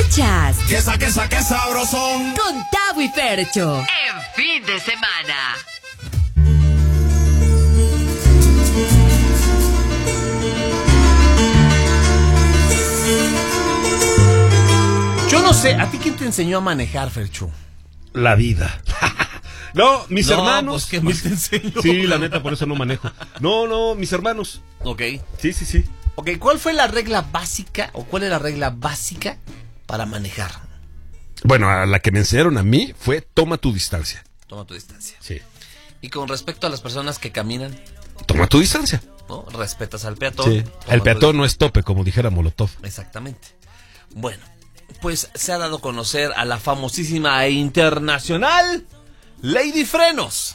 Escuchas ¡Qué sabrosón! con Tavo y Fercho En fin de semana. Yo no sé, ¿a ti quién te enseñó a manejar, Fercho? La vida. No, mis hermanos. Pues, ¿qué más te enseñó? Sí, la neta, por eso no manejo. No, mis hermanos. Ok. Sí. Ok, ¿cuál fue la regla básica o cuál es la regla básica para manejar? Bueno, a la que me enseñaron a mí fue toma tu distancia. Toma tu distancia. Sí. Y con respecto a las personas que caminan, Toma tu distancia. ¿no? Respetas al peatón. Sí. El peatón no es tope, como dijera Molotov. Exactamente. Bueno, pues se ha dado a conocer a la famosísima e internacional Lady Frenos.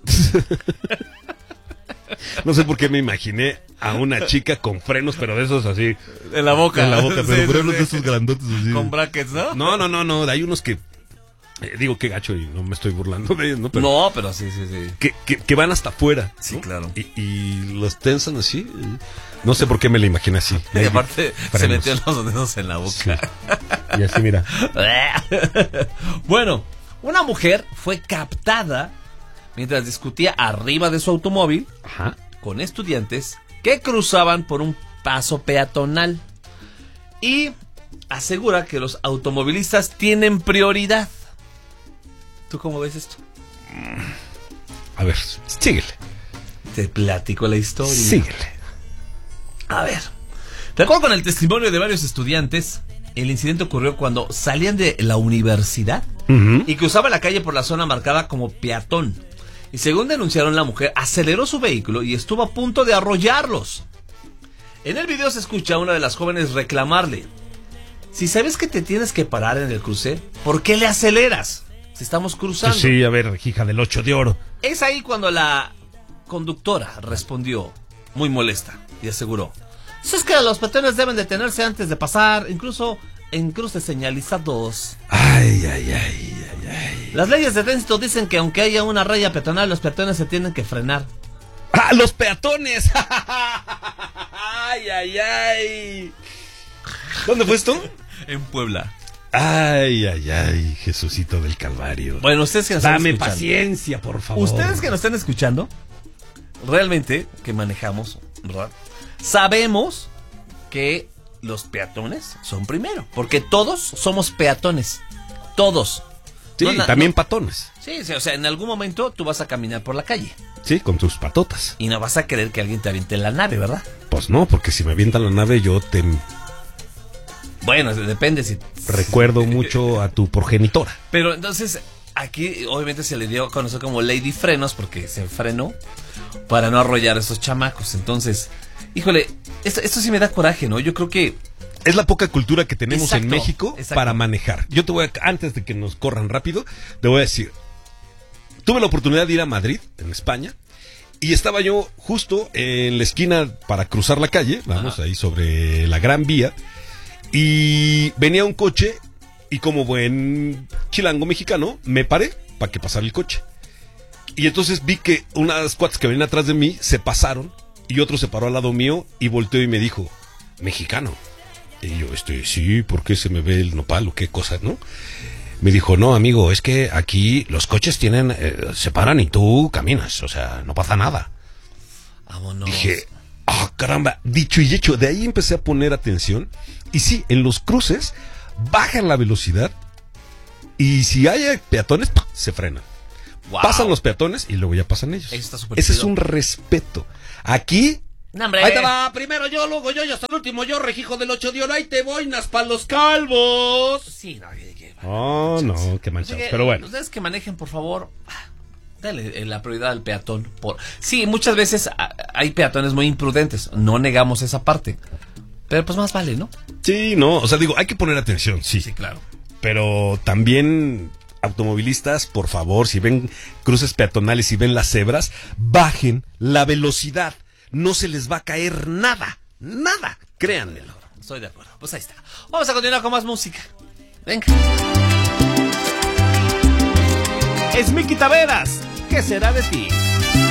No sé por qué me imaginé a una chica con frenos, pero de esos así. En la boca. En la boca, pero Sí, frenos sí. de esos grandotes así. Con brackets, ¿no? No, hay unos que... digo, qué gacho, y no me estoy burlando de ellos, ¿no? Pero No, pero sí. que van hasta afuera. Sí, ¿no? claro. Y los tensan así. No sé por qué me la imaginé así. Y aparte se Frenos. metió los dedos en la boca. Sí. Y así, mira. Bueno, una mujer fue captada mientras discutía arriba de su automóvil Ajá. con estudiantes que cruzaban por un paso peatonal y asegura que los automovilistas tienen prioridad. ¿Tú cómo ves esto? A ver, síguele. Te platico la historia. Síguele. A ver, de acuerdo con el testimonio de varios estudiantes, el incidente ocurrió cuando salían de la universidad y cruzaba la calle por la zona marcada como peatón. Y según denunciaron, la mujer aceleró su vehículo y estuvo a punto de arrollarlos. En el video se escucha a una de las jóvenes reclamarle: si sabes que te tienes que parar en el cruce, ¿por qué le aceleras? Si estamos cruzando. Pues sí, a ver, hija del 8 de oro. Es ahí cuando la conductora respondió muy molesta y aseguró: es que los peatones deben detenerse antes de pasar, incluso en cruces señalizados. Ay. Las leyes de tránsito dicen que aunque haya una raya peatonal, los peatones se tienen que frenar. ¡Ah, los peatones! ¡Ay! ¿Dónde fue esto? En Puebla. Ay, Jesucito del Calvario. Bueno, ustedes que nos están Dame escuchando, paciencia, por favor. ustedes que nos están escuchando, realmente que manejamos, ¿verdad? Sabemos que los peatones son primero, porque todos somos peatones. Todos. Sí, No, también no. patones. Sí, o sea, en algún momento tú vas a caminar por la calle Sí, con tus patotas. y no vas a querer que alguien te aviente en la nave, ¿verdad? Pues no, porque si me avientan la nave yo te Bueno, depende si... recuerdo mucho a tu progenitora. Pero entonces, aquí obviamente se le dio a conocer como Lady Frenos porque se frenó para no arrollar a esos chamacos. Entonces, híjole, esto sí me da coraje, ¿no? Yo creo que... Es la poca cultura que tenemos Exacto, en México exacto. para manejar. Yo te voy a, antes de que nos corran rápido, te voy a decir, tuve la oportunidad de ir a Madrid, en España, y estaba yo justo en la esquina para cruzar la calle, vamos, ahí sobre la Gran Vía, y venía un coche, y como buen chilango mexicano, me paré para que pasara el coche. Y entonces vi que unas cuatas que venían atrás de mí se pasaron, y otro se paró al lado mío, y volteó y me dijo: mexicano. Y yo, sí, ¿por qué se me ve el nopal o qué cosa, no? Me dijo: no, amigo, es que aquí los coches tienen, se paran y tú caminas, o sea, no pasa nada. Vámonos. Dije, caramba, dicho y hecho, de ahí empecé a poner atención. Y sí, en los cruces bajan la velocidad y si hay peatones, ¡pum!, se frenan. Wow. Pasan los peatones y luego ya pasan ellos. Eso está súper Ese es chido. un respeto. Aquí... No, hombre. Ahí te va, primero yo, luego yo y hasta el último yo, rejijo del 8 de oro, ahí te boinas pa' los calvos. Sí, no, Oh, no, qué manchados, Así que, pero bueno. ustedes que manejen, por favor, dale la prioridad al peatón. Sí, muchas veces hay peatones muy imprudentes, no negamos esa parte. Pero pues más vale, ¿no? Sí, no, o sea, digo, hay que poner atención, sí. Sí, claro. Pero también, automovilistas, por favor, si ven cruces peatonales, si ven las cebras, bajen la velocidad. No se les va a caer nada, créanmelo. Estoy de acuerdo, pues ahí está. Vamos a continuar con más música. Venga. Es Miki Taveras, ¿qué será de ti?